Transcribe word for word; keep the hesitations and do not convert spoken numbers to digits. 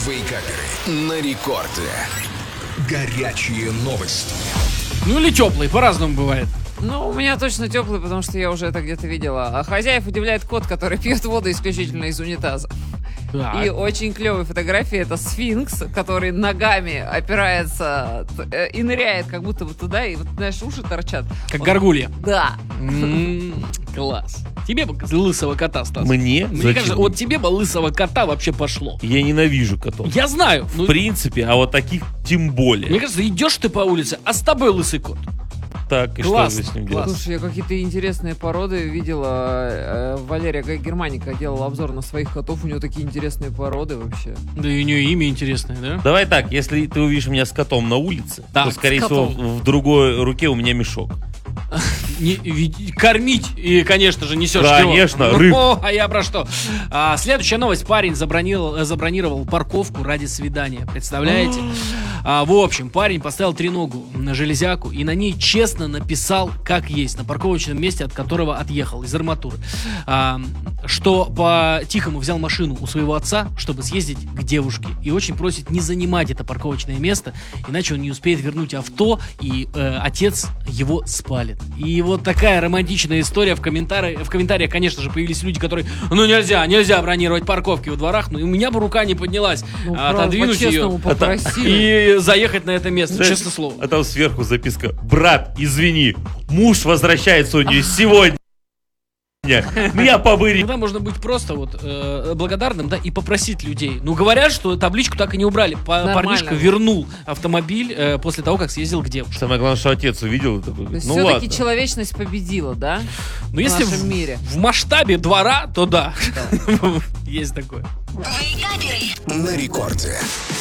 Вейкаперы на рекорде. Горячие новости. Ну или теплый, по-разному бывает. Ну, у меня точно теплый, потому что я уже это где-то видела. А хозяев удивляет кот, который пьет воду исключительно из унитаза. Так. И очень клевые фотографии. Это сфинкс, который ногами опирается э, и ныряет как будто бы туда, и вот, знаешь, уши торчат. Как Он- горгулья. Да. М, Класс. Тебе бы лысого кота, Стас. Мне? Мне Зачем? кажется, вот тебе бы лысого кота вообще пошло. Я ненавижу котов. Я знаю. В ну, принципе, а вот таких тем более. Мне кажется, идешь ты по улице, а с тобой лысый кот. Так, и Классно, что же с ним классно. делать? Слушай, я какие-то интересные породы видела. Э, Валерия Гай Германика делала обзор на своих котов. У него такие интересные породы вообще. Да и у нее имя интересное, да? Давай так, если ты увидишь меня с котом на улице, Так, то, скорее с всего, котом. в другой руке у меня мешок. Не- ведь- кормить и, конечно же, несешь Конечно, его. рыб. О, а я про что? А, следующая новость. Парень забронировал, э, забронировал парковку ради свидания. Представляете? А, в общем, парень поставил треногу на железяку и на ней честно написал, как есть, на парковочном месте, от которого отъехал, из арматуры. А, что по-тихому взял машину у своего отца, чтобы съездить к девушке. И очень просит не занимать это парковочное место, иначе он не успеет вернуть авто, и э, отец его спалит. И вот такая романтичная история. В, комментари... в комментариях, конечно же, появились люди, которые, ну нельзя, нельзя бронировать парковки во дворах, но и у меня бы рука не поднялась Ну, а, правда, отодвинуть по-честному ее попросили. и заехать на это место, Знаешь, честное слово. А там сверху записка: брат, извини, муж возвращается у нее сегодня. Меня повыри. Иногда можно быть просто вот э, благодарным, да, и попросить людей. Ну, говорят, что табличку так и не убрали. Па- Нормально. Парнишка вернул автомобиль э, после того, как съездил к девушке. Самое главное, что отец увидел. это такой, То есть ну все-таки ладно. человечность победила, да? Но если в нашем в, мире. в масштабе двора, то да. Есть такое. На рекорде.